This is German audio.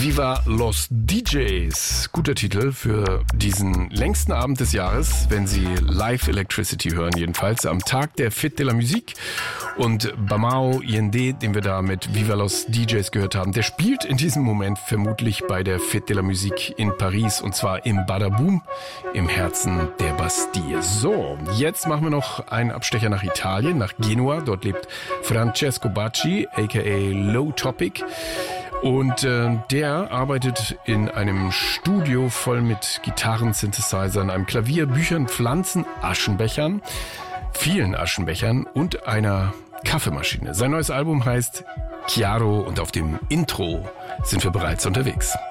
Viva los DJs. Guter Titel für diesen längsten Abend des Jahres, wenn Sie Live Electricity hören, jedenfalls am Tag der Fête de la Musique. Und Bamao Yende, den wir da mit Viva los DJs gehört haben, der spielt in diesem Moment vermutlich bei der Fête de la Musique in Paris, und zwar im Badaboom, im Herzen der Bastille. So, jetzt machen wir noch einen Abstecher nach Italien, nach Genua. Dort lebt Francesco Bacci, aka Low Topic. Und der arbeitet in einem Studio voll mit Gitarren, Synthesizern, einem Klavier, Büchern, Pflanzen, Aschenbechern, vielen Aschenbechern und einer Kaffeemaschine. Sein neues Album heißt Chiaro und auf dem Intro sind wir bereits unterwegs.